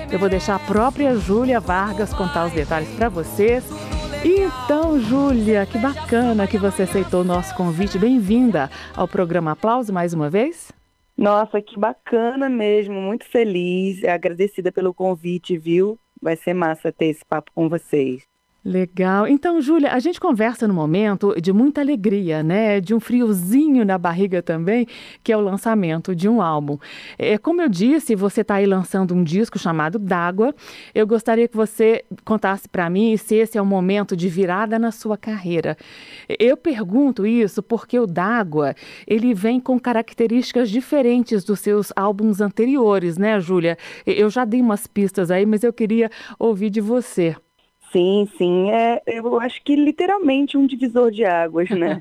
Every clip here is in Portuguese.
Eu vou deixar a própria Júlia Vargas contar os detalhes para vocês. Então, Júlia, que bacana que você aceitou o nosso convite. Bem-vinda ao programa Aplauso mais uma vez. Nossa, que bacana mesmo, muito feliz, agradecida pelo convite, viu? Vai ser massa ter esse papo com vocês. Legal. Então, Júlia, a gente conversa no momento de muita alegria, né? De um friozinho na barriga também, que é o lançamento de um álbum. Como eu disse, você está aí lançando um disco chamado D'Água. Eu gostaria que você contasse para mim se esse é um momento de virada na sua carreira. Eu pergunto isso porque o D'Água, ele vem com características diferentes dos seus álbuns anteriores, né, Júlia? Eu já dei umas pistas aí, mas eu queria ouvir de você. Sim, eu acho que literalmente um divisor de águas, né?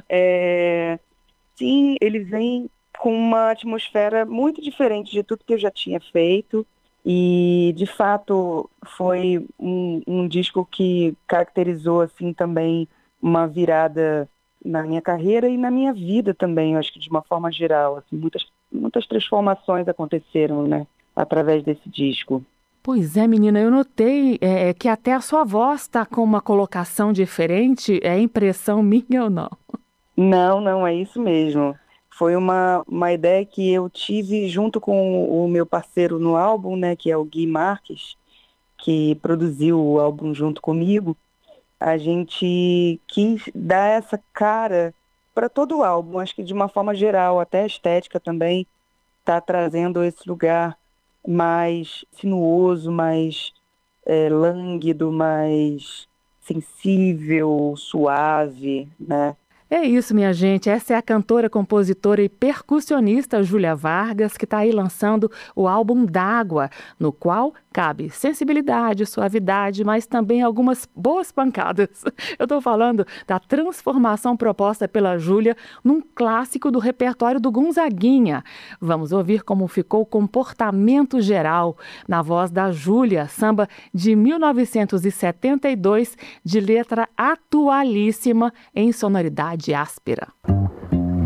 Sim, ele vem com uma atmosfera muito diferente de tudo que eu já tinha feito e, de fato, foi um disco que caracterizou, assim, também uma virada na minha carreira e na minha vida também, eu acho que de uma forma geral, assim, muitas transformações aconteceram, né, através desse disco. Pois é, menina, eu notei que até a sua voz está com uma colocação diferente. É impressão minha ou não? Não, é isso mesmo. Foi uma ideia que eu tive junto com o meu parceiro no álbum, né, que é o Gui Marques, que produziu o álbum junto comigo. A gente quis dar essa cara para todo o álbum, acho que de uma forma geral, até a estética também está trazendo esse lugar mais sinuoso, mais lânguido, mais sensível, suave, né? É isso, minha gente. Essa é a cantora, compositora e percussionista Júlia Vargas, que está aí lançando o álbum D'Água, no qual cabe sensibilidade, suavidade, mas também algumas boas pancadas. Eu estou falando da transformação proposta pela Júlia num clássico do repertório do Gonzaguinha. Vamos ouvir como ficou o Comportamento Geral, na voz da Júlia, samba de 1972, de letra atualíssima em sonoridade áspera.